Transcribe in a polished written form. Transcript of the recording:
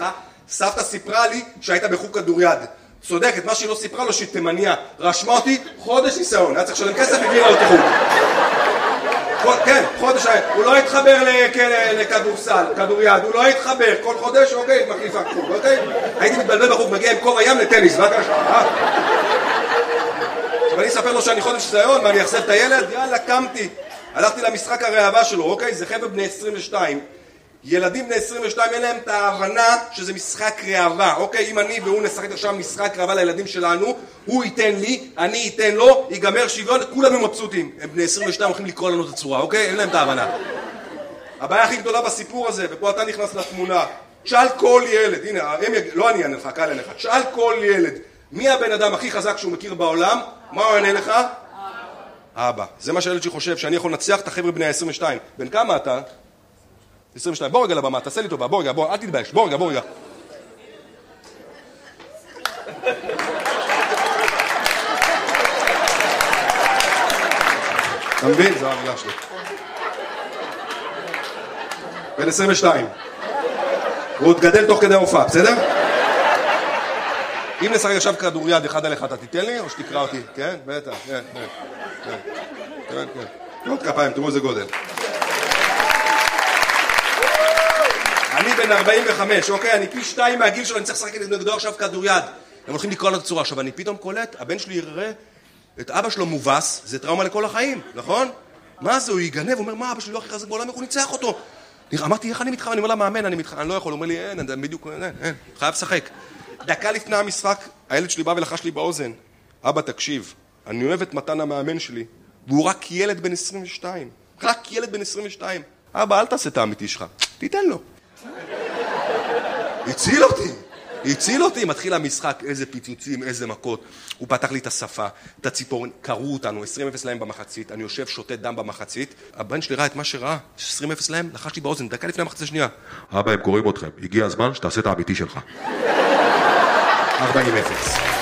לך? סבתא סיפרה לי שהיית בחוג כדוריד. צודקת, מה שהיא לא סיפרה לו שהיא תימניה. רשמה אותי חודש ניסיון, היה צריך לשלם כסף והעבירה אותי חוג. כן, חודש, הוא לא התחבר לכדורסל, כדוריד, הוא לא התחבר, כל חודש, אוקיי, מחליפה חוג, אוקיי? הייתי מתבלבל בחוג, מגיע עם כובע ים לטניס, בבקשה. עכשיו אני אספר לו שאני חודש ניסיון, ואני אחסב את הילד, יאללה, קמתי. הלכתי למשחק הראווה שלו, אוקיי? זה חבר'ה בני 22. ילדים בני 22 אין להם את ההבנה שזה משחק ראווה, אוקיי? אם אני והוא נשחק עכשיו משחק ראווה לילדים שלנו, הוא ייתן לי, אני ייתן לו, ייגמר שוויון, כולנו מבסוטים. הם בני 22 הולכים לקרוא לנו את הצורה, אוקיי? אין להם את ההבנה. הבעיה הכי גדולה בסיפור הזה, ופה אתה נכנס לתמונה, תשאל כל ילד, הנה, לא אני אענה לך, קל אענה לך, תשאל כל ילד, מי הבן אדם הכי חזק שהוא מכיר בעולם? מה הוא יענה לך? אבא. זה מה שהילד שחושב, שאני יכול לנצח את החבר'ה בני ה-22. בן כמה אתה? 22. בוא רגע לבמה, תעשה לי טובה, בוא רגע, בוא, אל תתבייש, בוא רגע, בוא רגע. אתה מבין? זו המילה שלי. בן 22. הוא עוד גדל תוך כדי ההופעה, בסדר? אם נשחק עכשיו כדוריד אחד על אחד, אתה תיתן לי או שתקרא אותי? כן? בטח, כן, כן, כן, כן, כן. עוד כפיים, תראו איזה גודל. אני בן 45, אוקיי? אני פי 2 מהגיל שלו, אני צריך לשחק נגדו עכשיו כדוריד. הם הולכים לקרוא לו את הצורה. עכשיו, אני פתאום קולט, הבן שלי יראה את אבא שלו מובס, זה טראומה לכל החיים, נכון? מה זה? הוא יגנב, הוא אומר, מה, אבא שלי לא הכי חזק בעולם, איך הוא ניצח אותו? אמרתי, איך אני מתחרה? אני אומר לה, מאמן, אני לא יכול. הוא אומר לי, אין, בדיוק, אין, חייב לשחק. דקה לפני המשחק, הילד שלי בא ולחש לי באוזן, אבא, תקשיב, אני אוהב את מתן המאמן שלי, והוא רק ילד בן 22. רק ילד בן 22. אבא, אל תעשה את האמיתי שלך. תיתן לו. הציל אותי, מתחיל המשחק, איזה פיצוצים, איזה מכות. הוא פתח לי את השפה, את הציפורן, קראו אותנו, 20-0 להם במחצית, אני יושב, שותה דם במחצית, הבן שלי ראה את מה שראה, 20-0 להם, לחש לי באוזן, דקה לפני המחצית השנייה. אבא, הם קוראים אתכם, הגיע הזמן שתעשה את האמיתי שלך. 40-0.